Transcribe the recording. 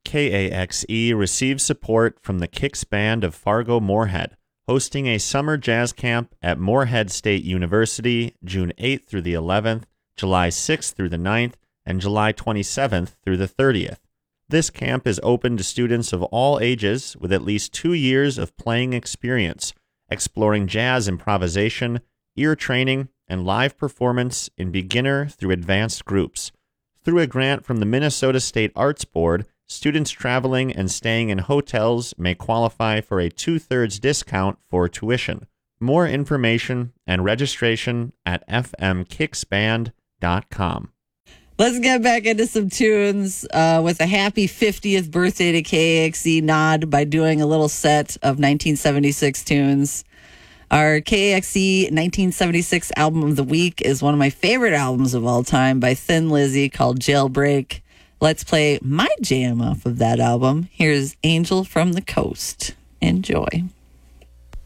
KAXE receives support from the Kicks Band of Fargo-Moorhead, hosting a summer jazz camp at Moorhead State University June 8th through the 11th, July 6th through the 9th, and July 27th through the 30th. This camp is open to students of all ages with at least 2 years of playing experience, exploring jazz improvisation, ear training, and live performance in beginner through advanced groups. Through a grant from the Minnesota State Arts Board, students traveling and staying in hotels may qualify for a 2/3 discount for tuition. More information and registration at fmkicksband.com. Let's get back into some tunes with a happy 50th birthday to KAXE nod by doing a little set of 1976 tunes. Our KAXE 1976 album of the week is one of my favorite albums of all time by Thin Lizzy called Jailbreak. Let's play my jam off of that album. Here's Angel from the Coast. Enjoy.